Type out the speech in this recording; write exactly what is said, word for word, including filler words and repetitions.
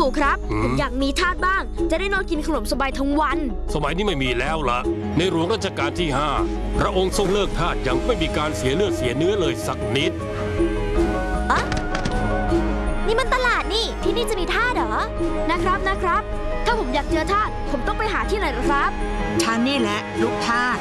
ปู่ครับผมอยากมีทาสบ้างจะได้นอนกินขนมสบายทั้งวันสมัยนี้ไม่มีแล้วล่ะในหลวงรัชกาลที่ห้าพระองค์ทรงเลิกทาสอย่างไม่มีการเสียเลือดเสียเนื้อเลยสักนิดอะนี่มันตลาดนี่ที่นี่จะมีทาสเหรอนะครับนะครับถ้าผมอยากเจอทาสผมต้องไปหาที่ไหนหรอครับฉันนี่แหละลูกทาส